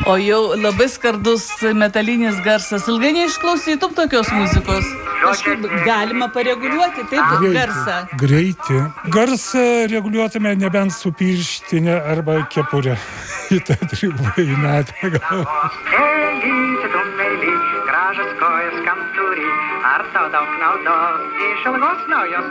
O jau labai skardus metalinis garsas. Ilgai neišklausytum tokios muzikos. Kažkaip galima pareguliuoti taip garsą. Greitį. Garsą reguliuotume nebent su pirštinė arba kepurė. Į tą trigubai metą gal. Gražios kojas kam turi, ar tau daug naudos, iš ilgos naujos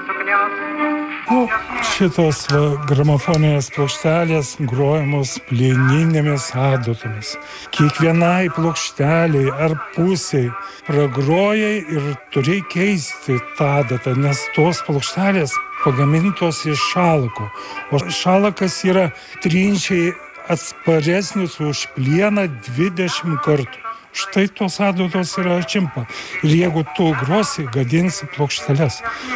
suknios. Šitos gramofoninės plokštelės grojamos plieninėmis adatomis. Kiekvienai plokšteliai ar pusiai pragrojai ir turi keisti tą adatą, nes tos plokštelės pagamintos iš šalako. O šalakas yra trinčiai atsparesnis už plieną 20 kartų. Štai tos adatos yra čimpa. Ir jeigu tu grosi, gadinsi plokšteles.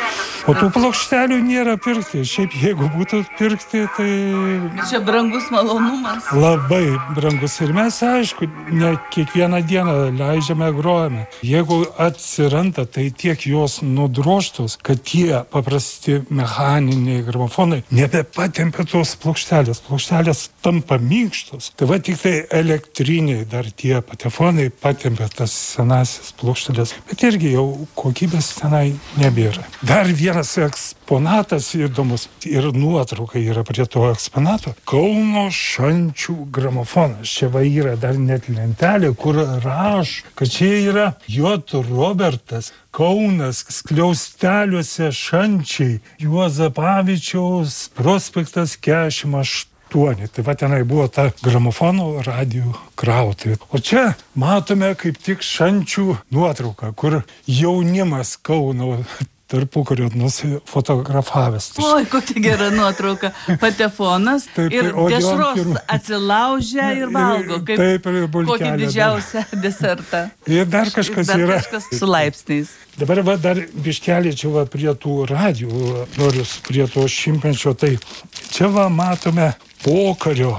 O tų plokštelių nėra pirkti. Šiaip jeigu būtų pirkti, tai... Čia brangus malonumas. Labai brangus. Ir mes, aišku, ne kiekvieną dieną leidžiame, grojame. Jeigu atsiranda, tai tiek jos nudrožtos, kad tie paprasti mechaniniai gramofonai nebepatempia tos plokštelės. Plokštelės tampa minkštos. Tai va tik tai elektriniai dar tie patefonai patempia tas senasis plokštelės. Bet irgi jau kokybės tenai nebėra. Dar vienas eksponatas įdomus ir nuotrauka yra prie to eksponato. Kauno šančių gramofonas. Čia va yra dar net lentelė, kur rašo, kad čia yra J. Robertas, Kaunas, Skliausteliuose šančiai, Juozapavičiaus prospektas 48. Tai va tenai buvo ta gramofono radijų krautuvė. O čia matome kaip tik šančių nuotrauką, kur jaunimas Kauno tarpukario nusifotografavęs. Oi, kokia gera nuotrauka. Patefonas ir dešros atsilaužia ir valgo. Taip, ir bulkelę. Kokį didžiausią desertą. Ir dar kažkas dar yra. Kažkas su laipsniais. Dabar va dar biškelį čia va prie tų radijų, noriu prie to šimtmečio, tai čia va matome pokario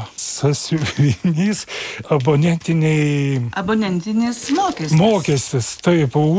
sąsiuvinys, abonentinis mokestis. Taip,